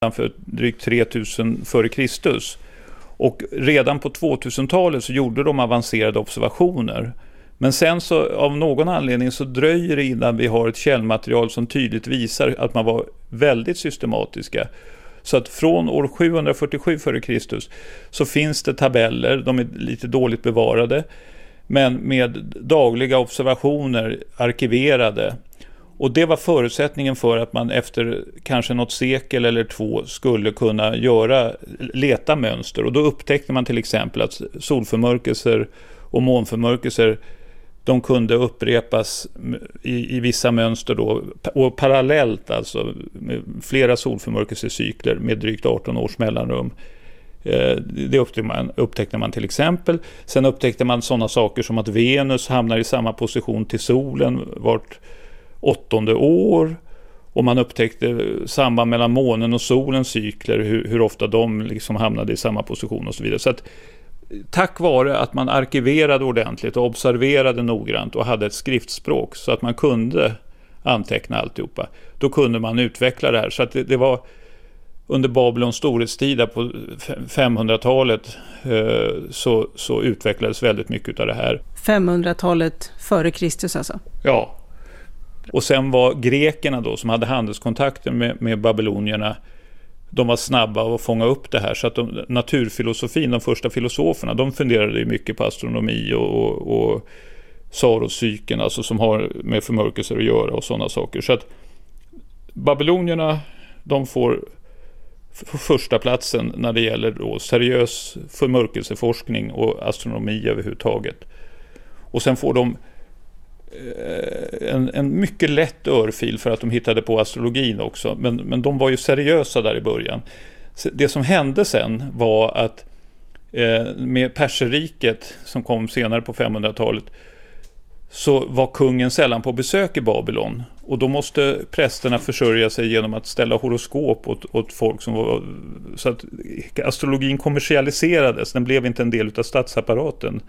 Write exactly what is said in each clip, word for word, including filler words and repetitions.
för drygt tre tusen före Kristus. Och redan på tvåtusentalet så gjorde de avancerade observationer. Men sen så av någon anledning så dröjer det innan vi har ett källmaterial som tydligt visar att man var väldigt systematiska. Så att från år sjuhundrafyrtiosju före Kristus så finns det tabeller, de är lite dåligt bevarade, men med dagliga observationer arkiverade. Och det var förutsättningen för att man efter kanske något sekel eller två skulle kunna göra, leta mönster. Och då upptäckte man till exempel att solförmörkelser och månförmörkelser, de kunde upprepas i, i vissa mönster då, och parallellt alltså med flera solförmörkelsecykler med drygt arton års mellanrum. Det upptäckte man, upptäckte man till exempel. Sen upptäckte man sådana saker som att Venus hamnar i samma position till solen vart åttonde år, och man upptäckte samband mellan månen och solens cykler, hur, hur ofta de liksom hamnade i samma position och så vidare. Så att tack vare att man arkiverade ordentligt och observerade noggrant och hade ett skriftspråk så att man kunde anteckna alltihopa, då kunde man utveckla det här. Så att det, det var under Babylons storhetstida på femhundratalet eh, så, så utvecklades väldigt mycket av det här. femhundratalet före Kristus alltså? Ja. Och sen var grekerna då, som hade handelskontakter med, med babylonierna, de var snabba att fånga upp det här. Så att de, naturfilosofin, de första filosoferna, de funderade ju mycket på astronomi och, och, och Saros-cykeln, alltså som har med förmörkelser att göra och sådana saker. Så att babylonierna, de får första platsen när det gäller då seriös förmörkelseforskning och astronomi överhuvudtaget. Och sen får de En, en mycket lätt örfil för att de hittade på astrologin också, men, men de var ju seriösa där i början. Det som hände sen var att eh, med Perserriket som kom senare på femhundratalet så var kungen sällan på besök i Babylon, och då måste prästerna försörja sig genom att ställa horoskop åt, åt folk som var, så att astrologin kommersialiserades, den blev inte en del av statsapparaten.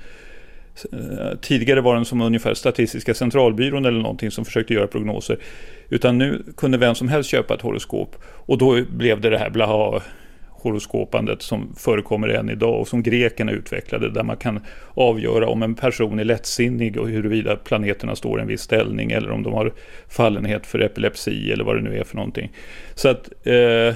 Tidigare var den som ungefär Statistiska centralbyrån eller någonting som försökte göra prognoser, utan nu kunde vem som helst köpa ett horoskop, och då blev det det här blaha horoskopandet som förekommer än idag och som grekerna utvecklade, där man kan avgöra om en person är lättsinnig och huruvida planeterna står i en viss ställning eller om de har fallenhet för epilepsi eller vad det nu är för någonting. Så att eh,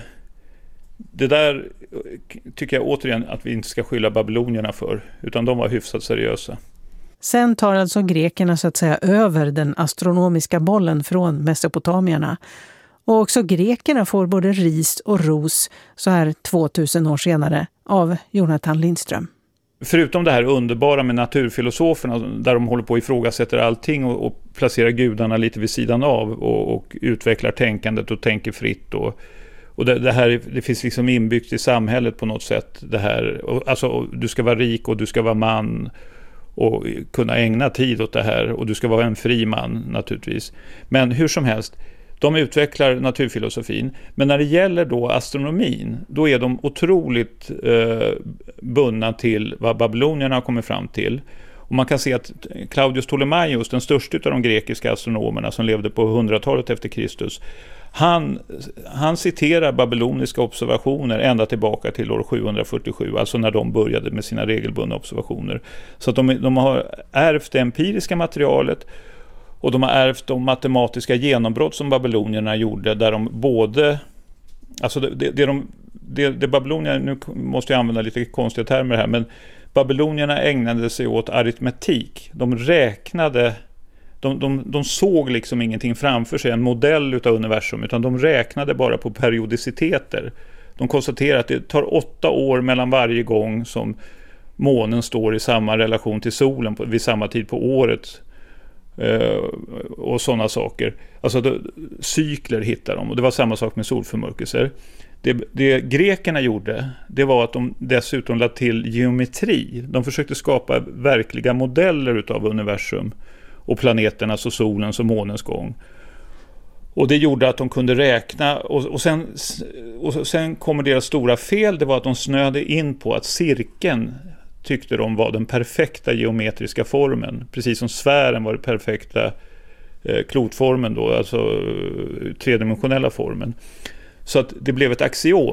det där tycker jag återigen att vi inte ska skylla babylonierna för, utan de var hyfsat seriösa. Sen tar alltså grekerna så att säga över den astronomiska bollen från mesopotamierna. Och också grekerna får både ris och ros så här tvåtusen år senare av Jonathan Lindström. Förutom det här underbara med naturfilosoferna där de håller på att ifrågasätta allting och, och placerar gudarna lite vid sidan av och, och utvecklar tänkandet och tänker fritt och Och det, det här det finns liksom inbyggt i samhället på något sätt. Det här, alltså, du ska vara rik och du ska vara man och kunna ägna tid åt det här. Och du ska vara en fri man naturligtvis. Men hur som helst, de utvecklar naturfilosofin. Men när det gäller då astronomin, då är de otroligt eh, bundna till vad babylonierna har kommit fram till. Och man kan se att Claudius Ptolemaios, den största av de grekiska astronomerna som levde på hundratalet efter Kristus, Han, han citerar babyloniska observationer ända tillbaka till år sjuhundrafyrtiosju, alltså när de började med sina regelbundna observationer. Så att de, de har ärvt det empiriska materialet och de har ärvt de matematiska genombrott som babylonierna gjorde, där de både, alltså det, det, det, de, det, det babylonierna, nu måste jag använda lite konstiga termer här, men babylonierna ägnade sig åt aritmetik. De räknade De, de, de såg liksom ingenting framför sig, en modell utav universum, utan de räknade bara på periodiciteter. De konstaterade att det tar åtta år mellan varje gång som månen står i samma relation till solen på, vid samma tid på året eh, och sådana saker. Alltså då, cykler hittar de, och det var samma sak med solförmörkelser. Det, det grekerna gjorde, det var att de dessutom lade till geometri. De försökte skapa verkliga modeller utav universum och planeternas och solens och månens gång. Och det gjorde att de kunde räkna, och, och, sen, och sen kommer deras stora fel, det var att de snöade in på att cirkeln tyckte de var den perfekta geometriska formen, precis som sfären var den perfekta eh, klotformen då, alltså eh, tredimensionella formen. Så att det blev ett axiom.